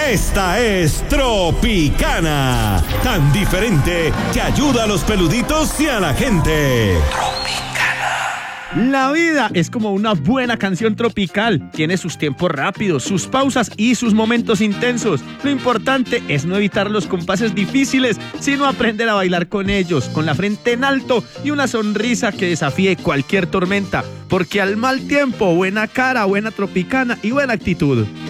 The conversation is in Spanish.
Esta es Tropicana, tan diferente que ayuda a los peluditos y a la gente. La vida es como una buena canción tropical. Tiene sus tiempos rápidos, sus pausas y sus momentos intensos. Lo importante es no evitar los compases difíciles, sino aprender a bailar con ellos, con la frente en alto y una sonrisa que desafíe cualquier tormenta. Porque al mal tiempo, buena cara, buena tropicana y buena actitud.